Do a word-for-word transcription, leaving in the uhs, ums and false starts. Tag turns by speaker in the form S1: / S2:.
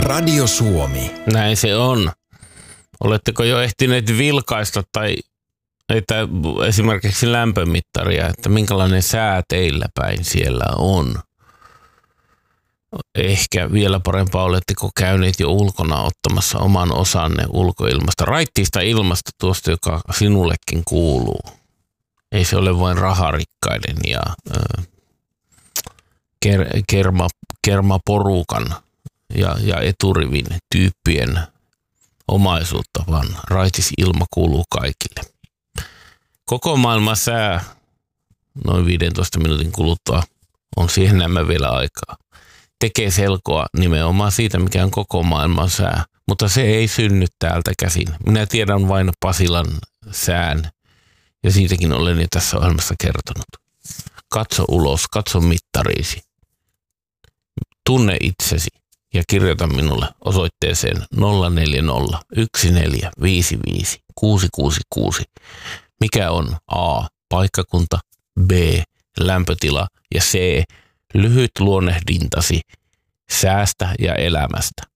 S1: Radio Suomi.
S2: Näin se on. Oletteko jo ehtineet vilkaista tai että esimerkiksi lämpömittaria, että minkälainen sää teillä päin siellä on? Ehkä vielä parempaa, oletteko käyneet jo ulkona ottamassa oman osanne ulkoilmasta, raittiista ilmasta, tuosta joka sinullekin kuuluu. Ei se ole vain raharikkaiden ja ö, ker, kerma, kermaporukan ja, ja eturivin tyyppien omaisuutta, vaan raitis ilma kuuluu kaikille. Koko maailman sää noin viidentoista minuutin kuluttua on siihen nämä vielä aikaa. Tekee selkoa nimenomaan siitä, mikä on koko maailman sää, mutta se ei synny täältä käsin. Minä tiedän vain Pasilan sään ja siitäkin olen jo tässä ohjelmassa kertonut. Katso ulos, katso mittariisi. Tunne itsesi ja kirjoita minulle osoitteeseen nolla neljä nolla yksi neljä viisi viisi kuusi kuusi kuusi. Mikä on A, paikkakunta, B, lämpötila ja C, lyhyt luonnehdintasi säästä ja elämästä.